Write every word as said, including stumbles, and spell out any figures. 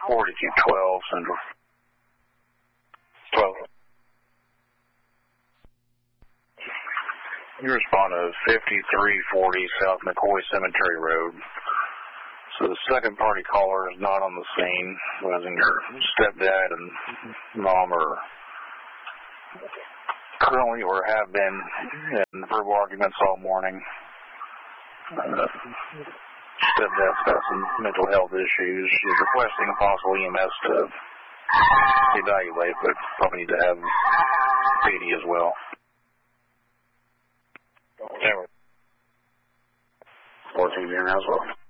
forty-two twelve Central. twelve. You respond to fifty-three forty South McCoy Cemetery Road. So the second party caller is not on the scene, as in your stepdad and mom are currently or have been in verbal arguments all morning. Uh, stepdad's got some mental health issues. He's requesting a possible E M S to evaluate, but probably need to have P D as well. fourteen here as well.